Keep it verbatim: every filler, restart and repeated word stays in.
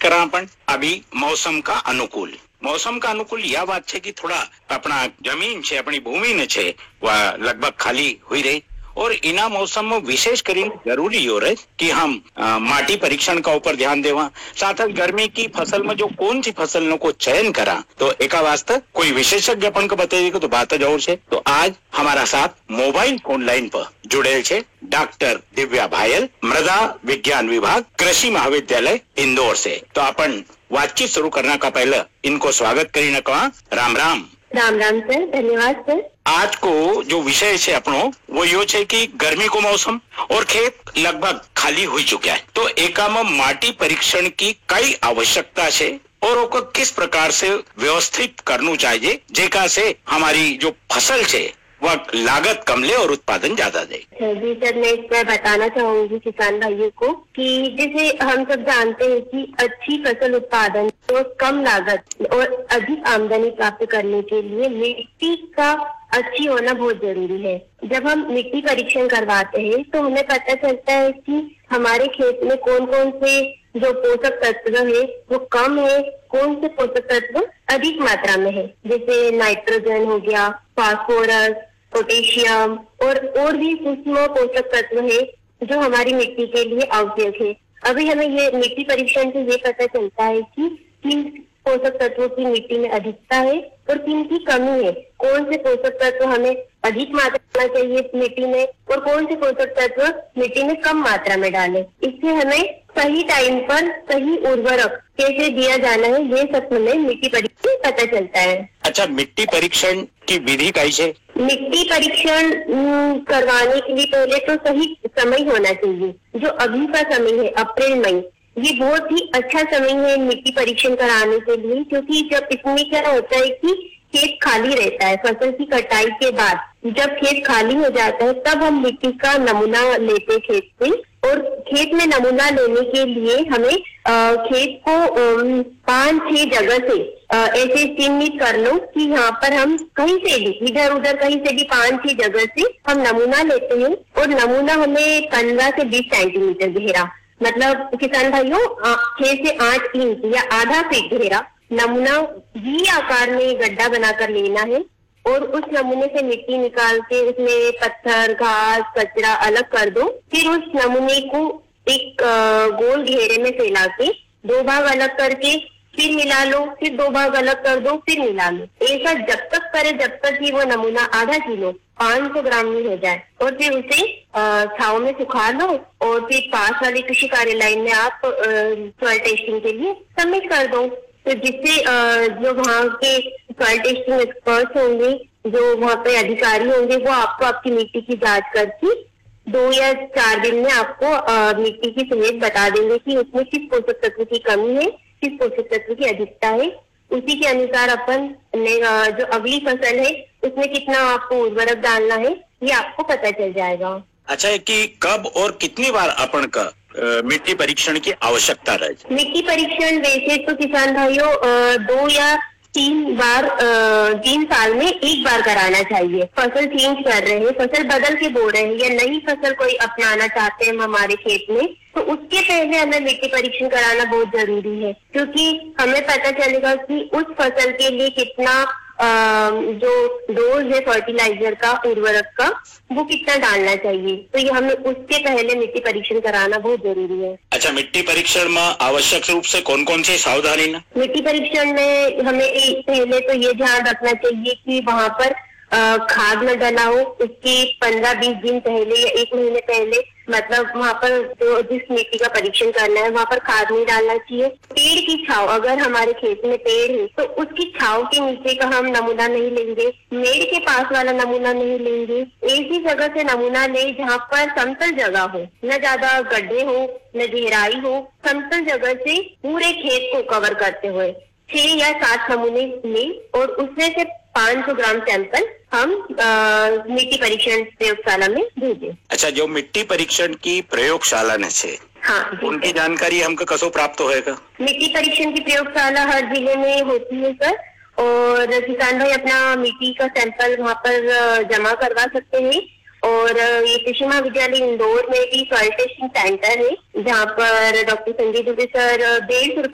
करा अपन अभी मौसम का अनुकूल मौसम का अनुकूल या बात है कि थोड़ा अपना जमीन है अपनी भूमि ने है वह लगभग खाली हुई रही और इना मौसम में विशेष કરીને जरूरी हो रहे कि हम आ, माटी परीक्षण का ऊपर ध्यान देवा साथ ही गर्मी की फसल में जो कौन सी फसलों को चयन करा तो एका वास्ते कोई विशेषज्ञ अपन को बताइएगा तो बात जरूर है। तो आज हमारा साथ मोबाइल फोन लाइन पर जुड़े है डॉक्टर दिव्या भायल, मृदा विज्ञान विभाग, कृषि महाविद्यालय इंदौर से। तो अपन बातचीत शुरू करने का पहले इनको स्वागत करीने कहा राम राम। राम राम सर, धन्यवाद सर। आज को जो विषय है अपनो वो यो है कि गर्मी को मौसम और खेत लगभग खाली हो चुका है तो एका में माटी परीक्षण की कई आवश्यकता है और उसको किस प्रकार से व्यवस्थित करना चाहिए जेका से हमारी जो फसल है वह लागत कम ले और उत्पादन ज्यादा दे। जी सर, मैं इसमें बताना चाहूंगी किसान भाइयों को कि जैसे हम सब जानते हैं कि अच्छी फसल उत्पादन और कम लागत और अधिक आमदनी प्राप्त करने के लिए मिट्टी का अच्छी होना बहुत जरूरी है। जब हम मिट्टी परीक्षण करवाते हैं तो हमें पता चलता है कि हमारे खेत में कौन कौन से जो पोषक तत्व है वो कम है, कौन से पोषक तत्व अधिक मात्रा में है, जैसे नाइट्रोजन हो गया, फास्फोरस, पोटेशियम और और भी सूक्ष्म पोषक तत्व है जो हमारी मिट्टी के लिए आवश्यक है। अभी हमें ये मिट्टी परीक्षण से ये पता चलता है कि किन पोषक तत्वों की मिट्टी में अधिकता है और किन की कमी है, कौन से पोषक तत्व हमें अधिक मात्रा में चाहिए मिट्टी में और कौन से पोषक तत्व मिट्टी में कम मात्रा में डालें। इससे हमें सही टाइम पर सही उर्वरक कैसे दिया जाना है ये सब हमें मिट्टी परीक्षण पता चलता है। अच्छा, मिट्टी परीक्षण की विधि कैसे? मिट्टी परीक्षण करवाने के लिए पहले तो सही समय होना चाहिए। जो अभी का समय है अप्रैल मई, ये बहुत ही अच्छा समय है मिट्टी परीक्षण कराने के लिए, क्योंकि जब इसमें क्या होता है कि खेत खाली रहता है फसल की कटाई के बाद। जब खेत खाली हो जाता है तब हम मिट्टी का नमूना लेते खेत से और खेत में नमूना लेने के लिए हमें आ, खेत को पांच छह जगह से आ, ऐसे चिन्हित कर लो कि यहाँ पर हम कहीं से भी इधर उधर कहीं से भी पांच छह जगह से हम नमूना लेते हैं और नमूना हमें पंद्रह से बीस सेंटीमीटर गहरा, मतलब किसान भाइयों छह से आठ इंच या आधा फीट गहरा नमूना वी आकार में गड्ढा बनाकर लेना है और उस नमूने से मिट्टी निकाल के उसमें पत्थर, घास, कचरा अलग कर दो। फिर उस नमूने को एक गोल घेरे में फैला के दो भाग अलग करके फिर मिला लो, फिर दो भाग अलग कर दो, फिर मिला लो। ऐसा जब तक करे जब तक कि वो नमूना आधा किलो पाँच सौ ग्राम में हो जाए और फिर उसे छाव में सुखा लो और फिर पास वाले कृषि कार्यालय में आप सॉइल टेस्टिंग के लिए सबमिट कर दो। तो जिससे जो वहाँ के सॉइल टेस्टिंग एक्सपर्ट्स होंगे, जो वहाँ पे अधिकारी होंगे, वो आपको आपकी मिट्टी की जांच करके दो या चार दिन में आपको आ, मिट्टी की सेहत बता देंगे कि उसमें किस पोषक तत्व की कमी है, किस पोषक तत्व की अधिकता है। उसी के अनुसार अपन ने जो अगली फसल है उसमें कितना आपको उर्वरक डालना है ये आपको पता चल जाएगा। अच्छा है कि कब और कितनी बार अपन का मिट्टी परीक्षण की आवश्यकता रहे? मिट्टी परीक्षण वैसे तो किसान भाइयों दो या तीन बार तीन साल में एक बार कराना चाहिए। फसल चेंज कर रहे हैं, फसल बदल के बो रहे हैं या नई फसल कोई अपनाना चाहते हैं हमारे खेत में, तो उसके पहले हमें मिट्टी परीक्षण कराना बहुत जरूरी है, क्योंकि हमें पता चलेगा कि उस फसल के लिए कितना आ, जो डोज है फर्टिलाइजर का, उर्वरक का, वो कितना डालना चाहिए। तो ये हमें उसके पहले मिट्टी परीक्षण कराना बहुत जरूरी है। अच्छा, मिट्टी परीक्षण में आवश्यक रूप से कौन कौन सी सावधानी ना? मिट्टी परीक्षण में हमें पहले तो ये ध्यान रखना चाहिए कि वहाँ पर खाद न डला हो। उसके पंद्रह बीस दिन पहले या एक महीने पहले, मतलब वहाँ पर जो जिस मिट्टी का परीक्षण करना है वहाँ पर खाद नहीं डालना चाहिए। पेड़ की छाव, अगर हमारे खेत में पेड़ है तो उसकी छाव के नीचे का हम नमूना नहीं लेंगे, मेड़ के पास वाला नमूना नहीं लेंगे। ऐसी जगह से नमूना ले जहाँ पर समतल जगह हो, न ज्यादा गड्ढे हो न गहराई हो, समतल जगह से पूरे खेत को कवर करते हुए छह या सात नमूने ले और उसमें से पाँच सौ ग्राम सैंपल हम मिट्टी परीक्षण प्रयोगशाला में भेजें। अच्छा, जो मिट्टी परीक्षण की प्रयोगशाला ने छे, हाँ, उनकी जानकारी हमको कसो प्राप्त होएगा? मिट्टी परीक्षण की प्रयोगशाला हर जिले में होती है सर, और किसान भाई अपना मिट्टी का सैंपल वहाँ पर जमा करवा सकते हैं। और ये कृषि महाविद्यालय इंदौर में भी सॉइल टेस्टिंग सेंटर है जहाँ पर डॉक्टर संजय दुबे सर डेढ़ सौ